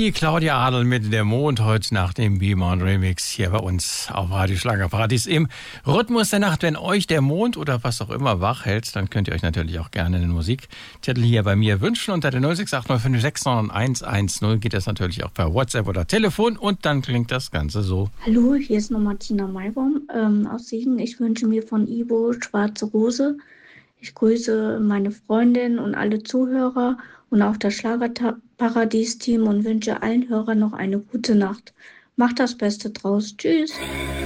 Die Claudia Adel mit der Mond heute nach dem Beamon Remix hier bei uns auf Radio Schlagerparadies im Rhythmus der Nacht. Wenn euch der Mond oder was auch immer wach hält, dann könnt ihr euch natürlich auch gerne einen Musiktitel hier bei mir wünschen. Unter der 06805699110 geht das natürlich auch per WhatsApp oder Telefon und dann klingt das Ganze so. Hallo, hier ist nochmal Tina Maibaum aus Siegen. Ich wünsche mir von Ivo Schwarze Rose. Ich grüße meine Freundin und alle Zuhörer und auch das Schlagerparadies-Team und wünsche allen Hörern noch eine gute Nacht. Macht das Beste draus. Tschüss.